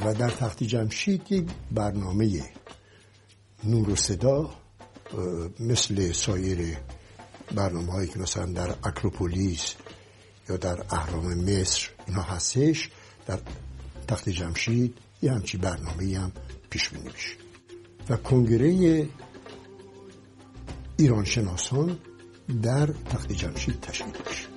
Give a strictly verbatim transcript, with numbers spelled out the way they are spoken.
و در تخت جمشید یک برنامه نور و صدا مثل سایر برنامه هایی که مثلا در اکروپولیس یا در اهرام مصر اینا هستش، در تخت جمشید یه همچی برنامه‌ای هم پیش بینی میشه و کنگره ایران شناسان در تخت جمشید تشکیل میشه.